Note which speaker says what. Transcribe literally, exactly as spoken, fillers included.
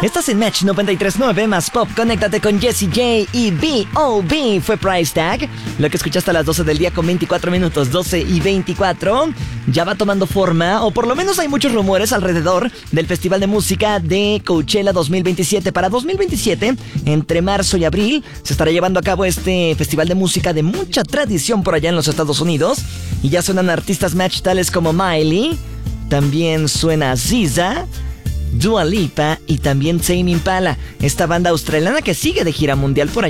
Speaker 1: Estás en Match noventa y tres punto nueve más Pop. Conéctate con Jessie J y B O B. Fue Price Tag. Lo que escuchaste a las doce del día con veinticuatro minutos, doce y veinticuatro. Ya va tomando forma, o por lo menos hay muchos rumores alrededor del Festival de Música de Coachella dos mil veintisiete. Para dos mil veintisiete, entre marzo y abril, se estará llevando a cabo este Festival de Música de mucha tradición por allá en los Estados Unidos. Y ya suenan artistas Match tales como Miley. También suena S Z A, Dua Lipa y también Tame Impala, esta banda australiana que sigue de gira mundial por allá.